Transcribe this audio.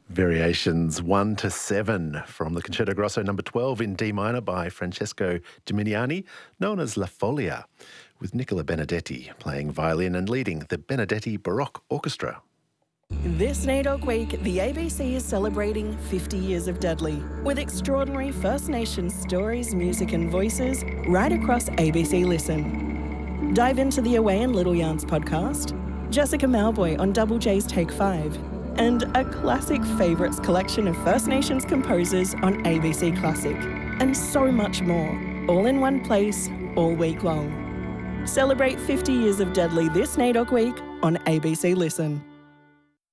Variations 1 to 7 from the Concerto Grosso number 12 in D minor by Francesco Gimignani, known as La Folia, with Nicola Benedetti playing violin and leading the Benedetti Baroque Orchestra. This NAIDOC week, the ABC is celebrating 50 years of Deadly, with extraordinary First Nations stories, music and voices right across ABC Listen. Dive into the Away and Little Yarns podcast, Jessica Malboy on Double J's Take 5, and a classic favourites collection of First Nations composers on ABC Classic, and so much more, all in one place, all week long. Celebrate 50 years of Deadly this NAIDOC week on ABC Listen.